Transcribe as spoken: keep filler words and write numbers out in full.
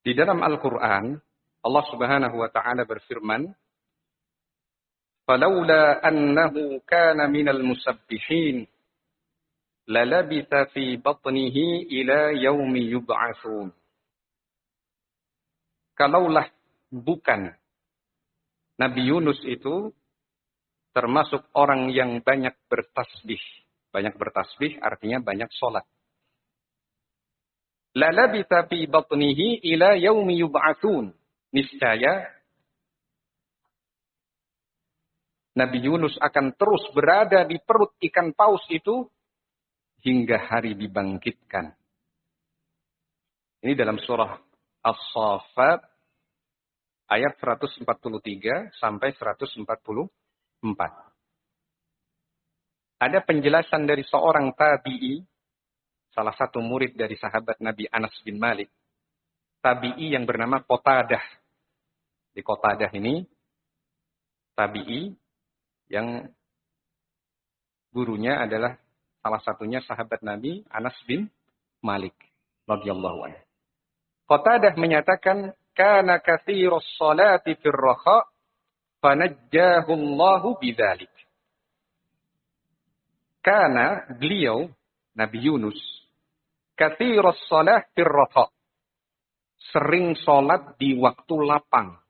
Di dalam Al-Quran, Allah Subhanahu wa Ta'ala berfirman, "Falaula annahu kana minal musabbihin, lalabitha fi batnihi ila yaumi yub'atsun." Kalaulah bukan Nabi Yunus itu termasuk orang yang banyak bertasbih. Banyak bertasbih artinya banyak sholat. Lalabitha fi batnihi ila yaumi yub'atsun. Niscaya Nabi Yunus akan terus berada di perut ikan paus itu hingga hari dibangkitkan. Ini dalam surah As-Saffat ayat seratus empat puluh tiga sampai seratus empat puluh empat. Ada penjelasan dari seorang tabi'i, salah satu murid dari sahabat Nabi Anas bin Malik. Tabi'i yang bernama Qatadah. Di Qatadah ini, tabi'i yang gurunya adalah salah satunya sahabat Nabi Anas bin Malik radhiyallahu anhu. Qatadah menyatakan, kana katsirus salati fir raha fanajjahu Allahu bidzalik. Karena beliau, Nabi Yunus, katsirus salah fir raha, sering sholat di waktu lapang.